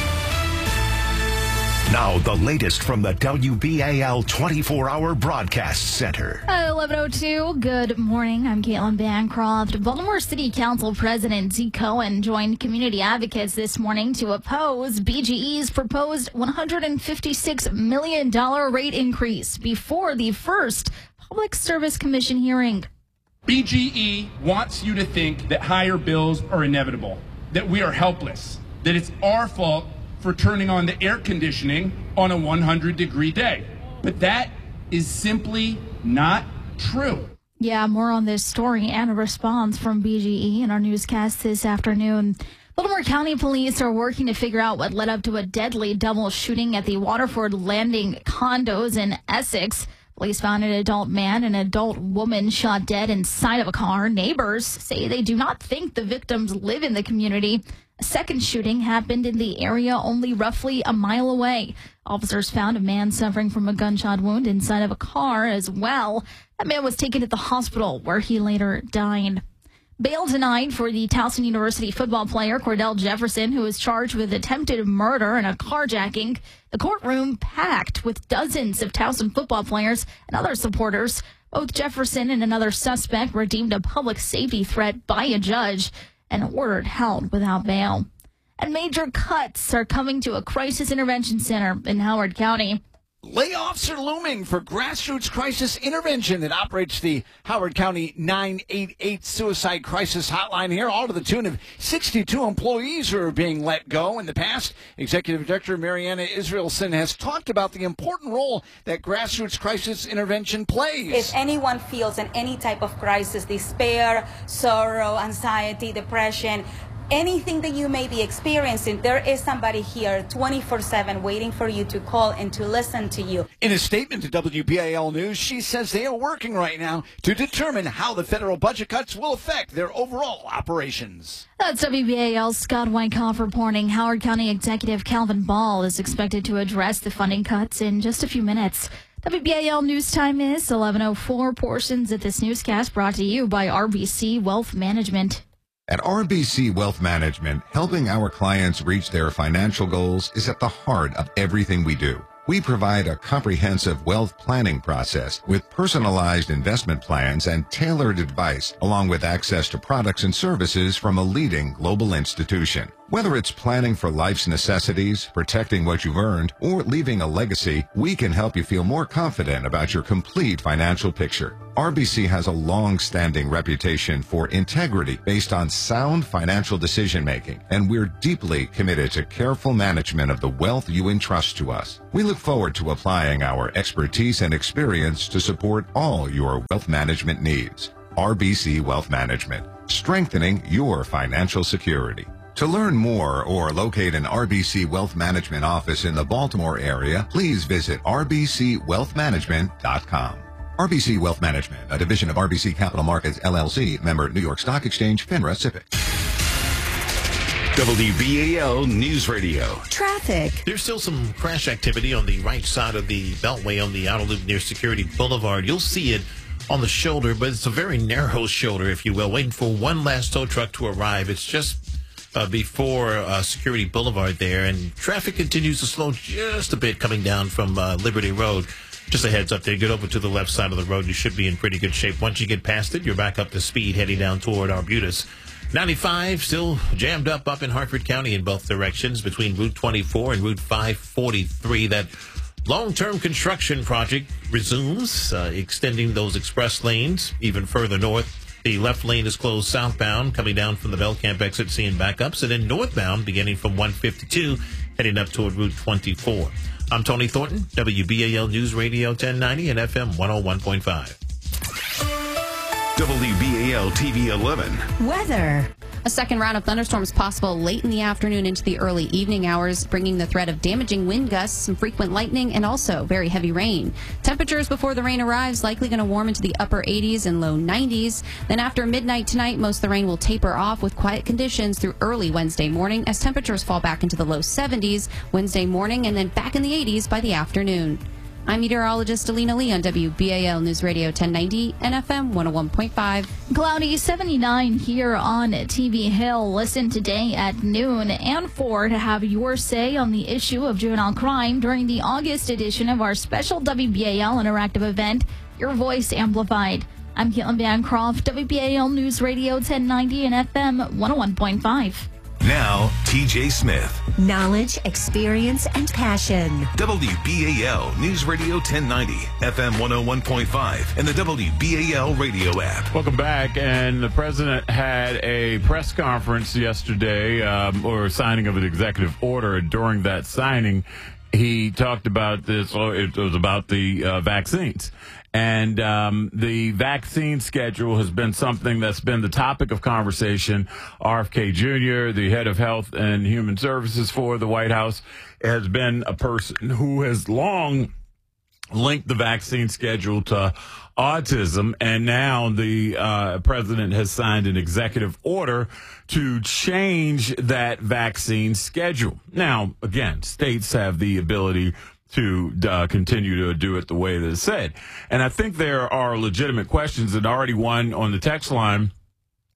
Now, the latest from the W B A L twenty-four hour Broadcast Center. eleven oh two, good morning. I'm Caitlin Bancroft. Baltimore City Council President Zeke Cohen joined community advocates this morning to oppose B G E's proposed one hundred fifty-six million dollars rate increase before the first Public Service Commission hearing. B G E wants you to think that higher bills are inevitable, that we are helpless, that it's our fault for turning on the air conditioning on a one hundred degree day. But that is simply not true. Yeah, more on this story and a response from B G E in our newscast this afternoon. Baltimore County Police are working to figure out what led up to a deadly double shooting at the Waterford Landing condos in Essex. Police found an adult man and an adult woman shot dead inside of a car. Neighbors say they do not think the victims live in the community. A second shooting happened in the area only roughly a mile away. Officers found a man suffering from a gunshot wound inside of a car as well. That man was taken to the hospital where he later died. Bail denied for the Towson University football player Cordell Jefferson, who was charged with attempted murder and a carjacking. The courtroom packed with dozens of Towson football players and other supporters. Both Jefferson and another suspect were deemed a public safety threat by a judge and ordered held without bail. And major cuts are coming to a crisis intervention center in Howard County. Layoffs are looming for Grassroots Crisis Intervention that operates the Howard County nine eight eight Suicide Crisis Hotline here, all to the tune of sixty-two employees who are being let go. In the past, Executive Director Mariana Israelson has talked about the important role that Grassroots Crisis Intervention plays. If anyone feels in any type of crisis, despair, sorrow, anxiety, depression, anything that you may be experiencing, there is somebody here twenty-four seven waiting for you to call and to listen to you. In a statement to W B A L News, she says they are working right now to determine how the federal budget cuts will affect their overall operations. That's W B A L's Scott Wyckoff reporting. Howard County Executive Calvin Ball is expected to address the funding cuts in just a few minutes. W B A L News Time is eleven oh four. Portions of this newscast brought to you by R B C Wealth Management. At R B C Wealth Management, helping our clients reach their financial goals is at the heart of everything we do. We provide a comprehensive wealth planning process with personalized investment plans and tailored advice, along with access to products and services from a leading global institution. Whether it's planning for life's necessities, protecting what you've earned, or leaving a legacy, we can help you feel more confident about your complete financial picture. R B C has a long-standing reputation for integrity based on sound financial decision-making, and we're deeply committed to careful management of the wealth you entrust to us. We look forward to applying our expertise and experience to support all your wealth management needs. R B C Wealth Management, strengthening your financial security. To learn more or locate an R B C Wealth Management office in the Baltimore area, please visit r b c wealth management dot com. R B C Wealth Management, a division of R B C Capital Markets, L L C, member New York Stock Exchange, FINRA SIPC. W B A L News Radio. Traffic. There's still some crash activity on the right side of the Beltway on the outer loop near Security Boulevard. You'll see it on the shoulder, but it's a very narrow shoulder, if you will, waiting for one last tow truck to arrive. It's just Uh, before uh, Security Boulevard there, and traffic continues to slow just a bit coming down from uh, Liberty Road. Just a heads up there, get over to the left side of the road. You should be in pretty good shape. Once you get past it, you're back up to speed heading down toward Arbutus. ninety-five still jammed up up in Hartford County in both directions between Route twenty-four and Route five forty-three. That long-term construction project resumes, uh, extending those express lanes even further north. The left lane is closed southbound, coming down from the Bell Camp exit, seeing backups, and then northbound, beginning from one fifty-two, heading up toward Route twenty-four. I'm Tony Thornton, W B A L News Radio ten ninety and F M one oh one point five. W B A L T V eleven. Weather. A second round of thunderstorms possible late in the afternoon into the early evening hours, bringing the threat of damaging wind gusts, some frequent lightning, and also very heavy rain. Temperatures before the rain arrives likely going to warm into the upper eighties and low nineties. Then after midnight tonight, most of the rain will taper off with quiet conditions through early Wednesday morning as temperatures fall back into the low seventies Wednesday morning and then back in the eighties by the afternoon. I'm meteorologist Alina Lee on W B A L News Radio ten ninety and F M one oh one point five. Cloudy seventy-nine here on T V Hill. Listen today at noon and four to have your say on the issue of juvenile crime during the August edition of our special W B A L interactive event, Your Voice Amplified. I'm Caitlin Bancroft, W B A L News Radio ten ninety and F M one oh one point five. Now, T J Smith. Knowledge, experience, and passion. W B A L News Radio ten ninety, F M one oh one point five, and the W B A L radio app. Welcome back. And the president had a press conference yesterday, um, or signing of an executive order. During that signing, he talked about this. Oh, it was about the uh, vaccines. And um, the vaccine schedule has been something that's been the topic of conversation. R F K Junior, the head of Health and Human Services for the White House, has been a person who has long linked the vaccine schedule to autism. And now the uh, president has signed an executive order to change that vaccine schedule. Now, again, states have the ability to uh, continue to do it the way that it's said. And I think there are legitimate questions, and already one on the text line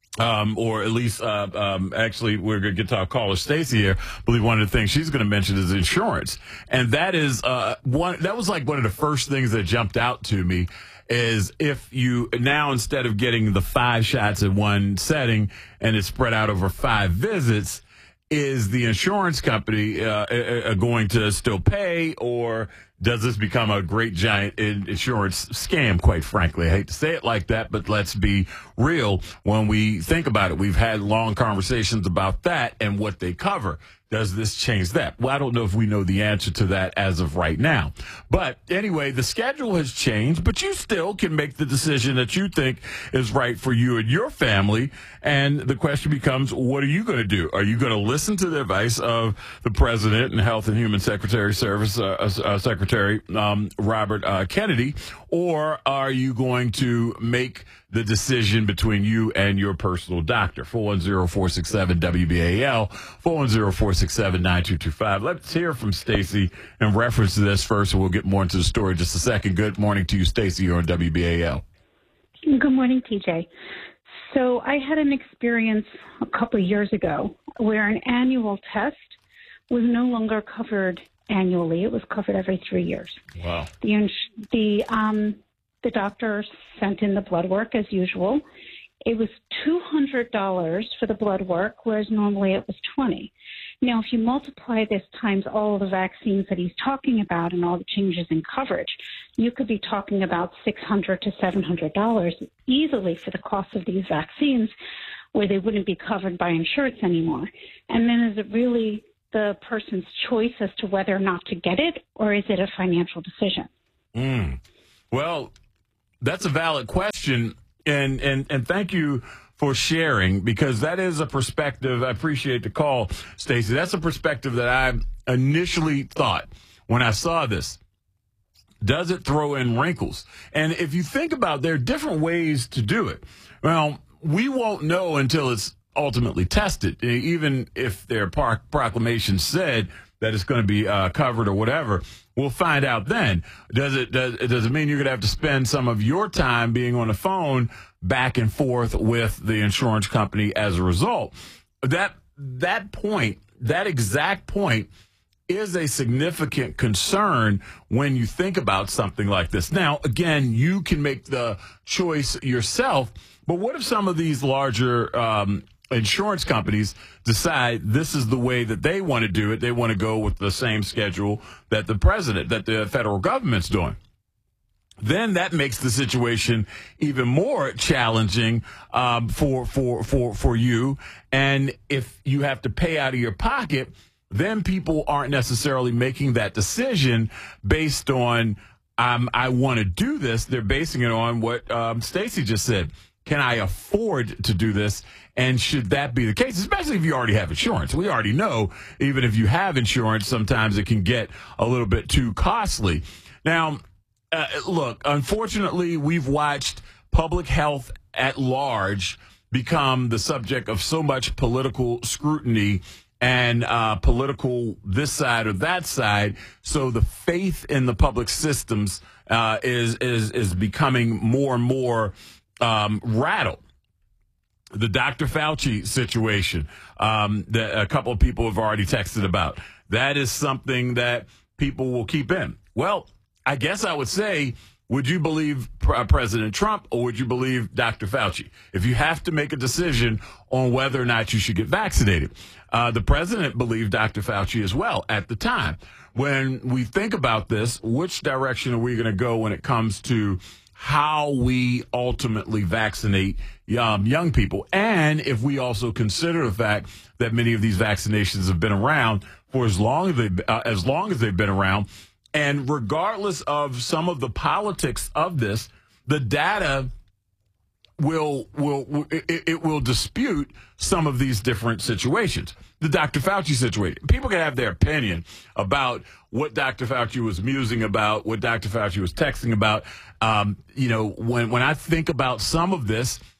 Um, or at least, uh, um, actually, we're going to get to our caller, Stacey here. I believe one of the things she's going to mention is insurance. And that is, uh, one, that was like one of the first things that jumped out to me is if you now, instead of getting the five shots in one setting and it's spread out over five visits, is the insurance company uh, uh, going to still pay, or does this become a great giant insurance scam, quite frankly? I hate to say it like that, but let's be real. When we think about it, we've had long conversations about that and what they cover. Does this change that? Well, I don't know if we know the answer to that as of right now. But anyway, the schedule has changed, but you still can make the decision that you think is right for you and your family. And the question becomes, what are you going to do? Are you going to listen to the advice of the President and Health and Human Secretary Service uh, uh, Secretary um, Robert uh, Kennedy, or are you going to make the decision between you and your personal doctor? four one zero, four six seven, W B A L, four one zero, four six seven, nine two two five. Let's hear from Stacey in reference to this first, and we'll get more into the story in just a second. Good morning to you, Stacey. You're on W B A L. Good morning, T J. So I had an experience a couple of years ago where an annual test was no longer covered annually. It was covered every three years. Wow. The, ins- the, um, the doctor sent in the blood work as usual. It was two hundred dollars for the blood work, whereas normally it was twenty dollars. Now, if you multiply this times all of the vaccines that he's talking about and all the changes in coverage, you could be talking about six hundred to seven hundred dollars easily for the cost of these vaccines, where they wouldn't be covered by insurance anymore. And then is it really the person's choice as to whether or not to get it, or is it a financial decision? Mm. Well, that's a valid question, and, and, and thank you for sharing, because that is a perspective. I appreciate the call, Stacey. That's a perspective that I initially thought when I saw this. Does it throw in wrinkles? And if you think about, there are different ways to do it. Well, we won't know until it's ultimately tested, even if their par- proclamation said that it's going to be uh, covered or whatever. We'll find out then. Does it does, does it mean you're going to have to spend some of your time being on the phone back and forth with the insurance company as a result? That that point, that exact point, is a significant concern when you think about something like this. Now, again, you can make the choice yourself, but what if some of these larger um, insurance companies decide this is the way that they want to do it? They want to go with the same schedule that the president, that the federal government's doing. Then that makes the situation even more challenging um, for for for for you. And if you have to pay out of your pocket, then people aren't necessarily making that decision based on um, I want to do this. They're basing it on what um, Stacey just said. Can I afford to do this? And should that be the case, especially if you already have insurance? We already know, even if you have insurance, sometimes it can get a little bit too costly. Now, uh, look, unfortunately, we've watched public health at large become the subject of so much political scrutiny and uh, political this side or that side. So the faith in the public systems uh, is is is becoming more and more um, rattled. The Doctor Fauci situation um, that a couple of people have already texted about. That is something that people will keep in. Well, I guess I would say, would you believe uh, President Trump or would you believe Doctor Fauci? If you have to make a decision on whether or not you should get vaccinated. Uh, the president believed Doctor Fauci as well at the time. When we think about this, which direction are we going to go when it comes to how we ultimately vaccinate um, young people? And if we also consider the fact that many of these vaccinations have been around for as long as they uh, as long as they've been around, and regardless of some of the politics of this, the data will will it, it will dispute some of these different situations. The Doctor Fauci situation. People can have their opinion about what Doctor Fauci was musing about, what Doctor Fauci was texting about. Um, you know, when when I think about some of this,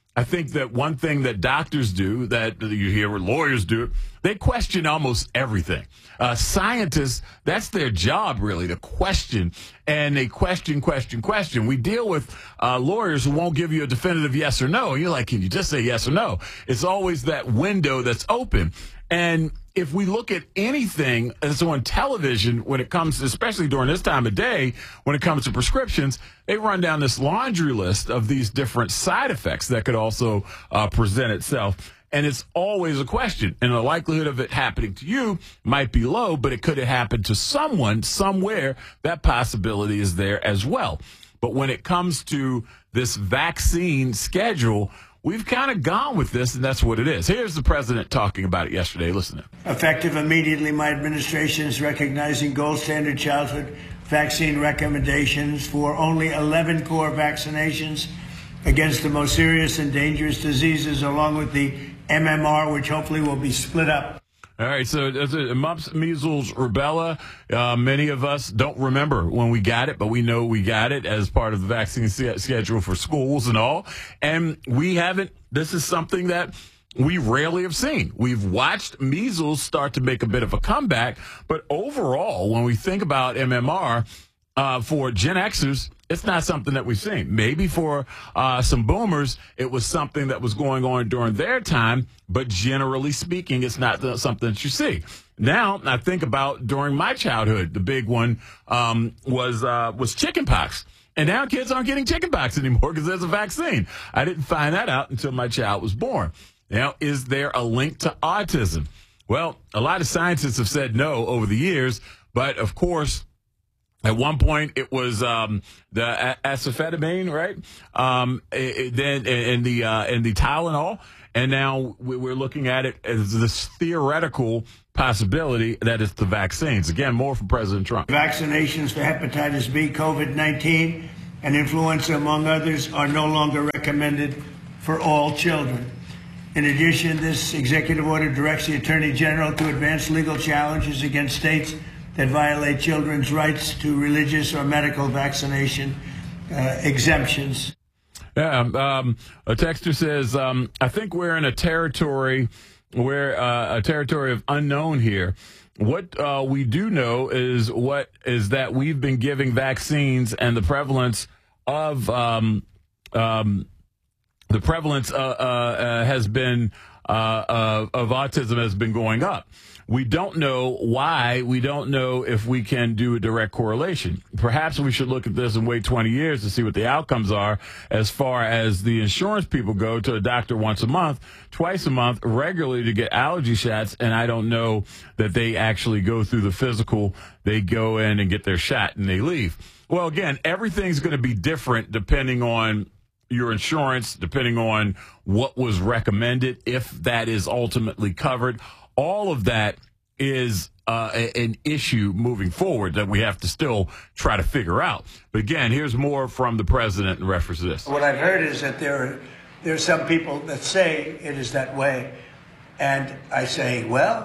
I think that one thing that doctors do, that you hear lawyers do, they question almost everything. Uh, scientists, that's their job, really, to question. And they question, question, question. We deal with uh, lawyers who won't give you a definitive yes or no. And you're like, can you just say yes or no? It's always that window that's open. And if we look at anything that's on television when it comes, especially during this time of day, when it comes to prescriptions, they run down this laundry list of these different side effects that could also uh, present itself. And it's always a question. And the likelihood of it happening to you might be low, but it could have happened to someone somewhere. That possibility is there as well. But when it comes to this vaccine schedule, we've kind of gone with this, and that's what it is. Here's the president talking about it yesterday. Listen to him. Effective immediately, my administration is recognizing gold standard childhood vaccine recommendations for only eleven core vaccinations against the most serious and dangerous diseases, along with the M M R, which hopefully will be split up. All right, so that's it. Mumps, measles, rubella. Uh, many of us don't remember when we got it, but we know we got it as part of the vaccine schedule for schools and all. And we haven't, this is something that we rarely have seen. We've watched measles start to make a bit of a comeback, but overall, when we think about M M R, uh, for Gen Xers, it's not something that we've seen. Maybe for uh, some boomers, it was something that was going on during their time, but generally speaking, it's not the, something that you see. Now, I think about during my childhood, the big one um, was uh, was chickenpox. And now kids aren't getting chickenpox anymore because there's a vaccine. I didn't find that out until my child was born. Now, is there a link to autism? Well, a lot of scientists have said no over the years, but of course, at one point, it was um, the acetaminophen, right? Um, it, it, then and the uh, and the Tylenol, and now we're looking at it as this theoretical possibility that it's the vaccines. Again, more from President Trump. Vaccinations for hepatitis B, COVID nineteen, and influenza, among others, are no longer recommended for all children. In addition, this executive order directs the Attorney General to advance legal challenges against states that violate children's rights to religious or medical vaccination uh, exemptions. Yeah, um, a texter says, um, I think we're in a territory where uh, a territory of unknown here. What uh, we do know is what is that we've been giving vaccines, and the prevalence of um, um, the prevalence uh, uh, uh, has been uh, uh, of autism has been going up. We don't know why. We don't know if we can do a direct correlation. Perhaps we should look at this and wait twenty years to see what the outcomes are as far as the insurance people go to a doctor once a month, twice a month, regularly to get allergy shots, and I don't know that they actually go through the physical. They go in and get their shot and they leave. Well, again, everything's going to be different depending on your insurance, depending on what was recommended, if that is ultimately covered. All of that is uh, a, an issue moving forward that we have to still try to figure out. But again, here's more from the president in reference to this. What I've heard is that there are, there are some people that say it is that way. And I say, well,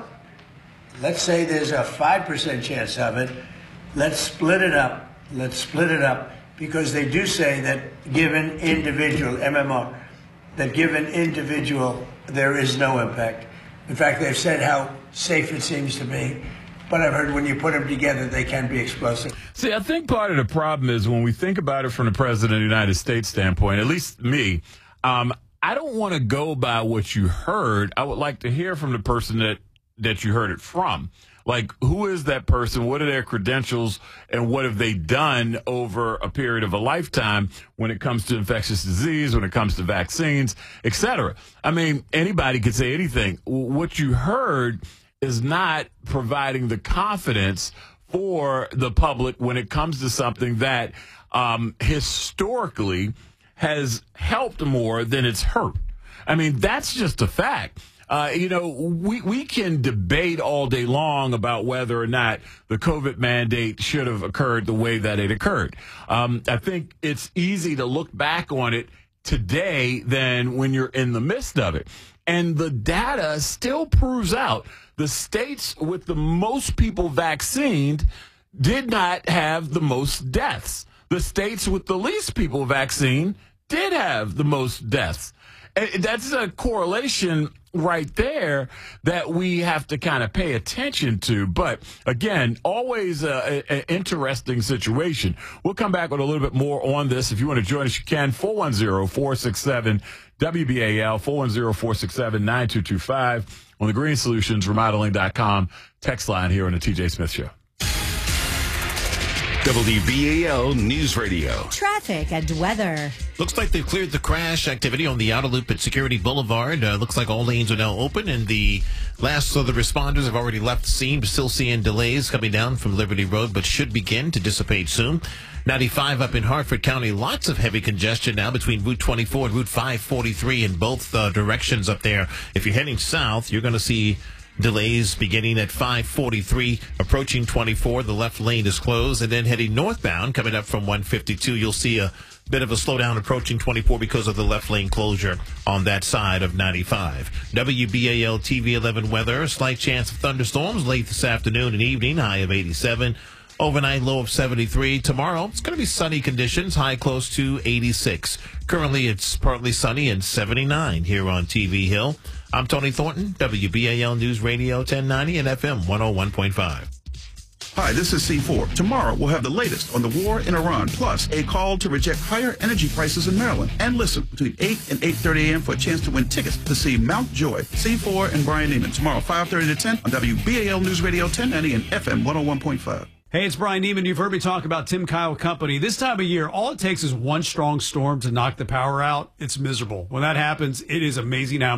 let's say there's a five percent chance of it. Let's split it up. Let's split it up. Because they do say that given individual, M M R, that given individual, there is no impact. In fact, they've said how safe it seems to be. But I've heard when you put them together, they can be explosive. See, I think part of the problem is when we think about it from the President of the United States standpoint, at least me, um, I don't want to go by what you heard. I would like to hear from the person that, that you heard it from. Like, who is that person? What are their credentials? And what have they done over a period of a lifetime when it comes to infectious disease, when it comes to vaccines, et cetera? I mean, anybody could say anything. What you heard is not providing the confidence for the public when it comes to something that um, historically has helped more than it's hurt. I mean, that's just a fact. Uh, you know, we, we can debate all day long about whether or not the COVID mandate should have occurred the way that it occurred. Um, I think it's easy to look back on it today than when you're in the midst of it. And the data still proves out the states with the most people vaccinated did not have the most deaths. The states with the least people vaccinated did have the most deaths. And that's a correlation right there that we have to kind of pay attention to. But again, always an interesting situation. We'll come back with a little bit more on this. If you want to join us, you can. four one zero, four six seven, W B A L, four one zero, four six seven, nine two two five on the Green Solutions Remodeling dot com text line here on the T J Smith Show. W B A L News Radio. Traffic and weather. Looks like they've cleared the crash activity on the outer loop at Security Boulevard. Uh, looks like all lanes are now open, and the last of the responders have already left the scene. Still seeing delays coming down from Liberty Road, but should begin to dissipate soon. ninety-five up in Hartford County. Lots of heavy congestion now between Route twenty-four and Route five forty-three in both uh, directions up there. If you're heading south, you're going to see delays beginning at five forty-three, approaching twenty-four. The left lane is closed. And then heading northbound, coming up from one fifty-two, you'll see a bit of a slowdown approaching twenty-four because of the left lane closure on that side of ninety-five. W B A L T V eleven weather. Slight chance of thunderstorms late this afternoon and evening. High of eighty-seven. Overnight low of seventy-three. Tomorrow, it's going to be sunny conditions. High close to eighty-six. Currently, it's partly sunny and seventy-nine here on T V Hill. I'm Tony Thornton, W B A L News Radio ten ninety and F M one oh one point five. Hi, this is C four. Tomorrow we'll have the latest on the war in Iran, plus a call to reject higher energy prices in Maryland. And listen between eight and eight thirty a.m. for a chance to win tickets to see Mount Joy, C four, and Brian Neiman tomorrow, five thirty to ten on W B A L News Radio ten ninety and F M one oh one point five. Hey, it's Brian Neiman. You've heard me talk about Tim Kyle Company. This time of year, all it takes is one strong storm to knock the power out. It's miserable. When that happens, it is amazing how